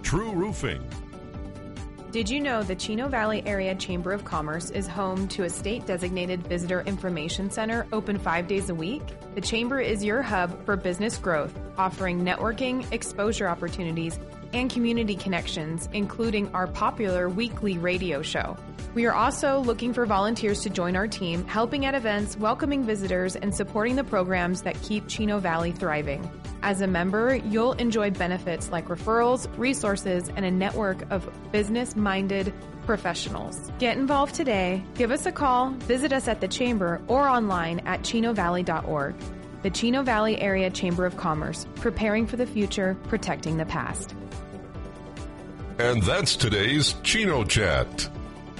True Roofing. Did you know the Chino Valley Area Chamber of Commerce is home to a state-designated visitor information center open 5 days a week? The Chamber is your hub for business growth, offering networking, exposure opportunities, and community connections, including our popular weekly radio show. We are also looking for volunteers to join our team, helping at events, welcoming visitors, and supporting the programs that keep Chino Valley thriving. As a member, you'll enjoy benefits like referrals, resources, and a network of business-minded professionals. Get involved today. Give us a call, visit us at the Chamber, or online at chinovalley.org. The Chino Valley Area Chamber of Commerce, preparing for the future, protecting the past. And that's today's Chino Chat.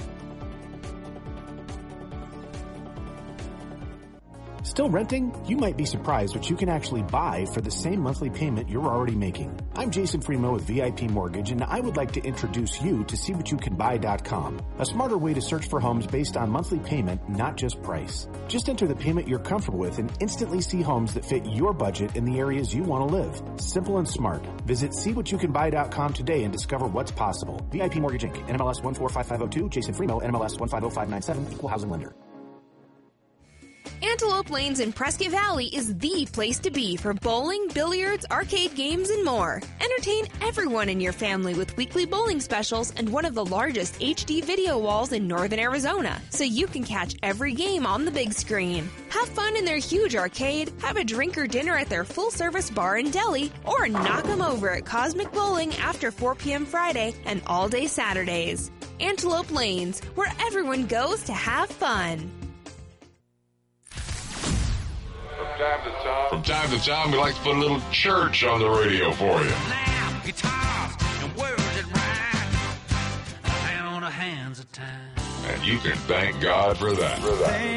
Still renting? You might be surprised what you can actually buy for the same monthly payment you're already making. I'm Jason Freemo with VIP Mortgage, and I would like to introduce you to SeeWhatYouCanBuy.com, a smarter way to search for homes based on monthly payment, not just price. Just enter the payment you're comfortable with and instantly see homes that fit your budget in the areas you want to live. Simple and smart. Visit SeeWhatYouCanBuy.com today and discover what's possible. VIP Mortgage Inc. NMLS 145502. Jason Freemo. NMLS 150597. Equal housing lender. Antelope Lanes in Prescott Valley is the place to be for bowling, billiards, arcade games, and more. Entertain everyone in your family with weekly bowling specials and one of the largest HD video walls in northern Arizona, so you can catch every game on the big screen. Have fun in their huge arcade, have a drink or dinner at their full-service bar and deli, or knock them over at Cosmic Bowling after 4 p.m. Friday and all day Saturdays. Antelope Lanes, where everyone goes to have fun. From time to time, we like to put a little church on the radio for you. Now, guitars and words that rhyme, down a hands of time. And you can thank God for that.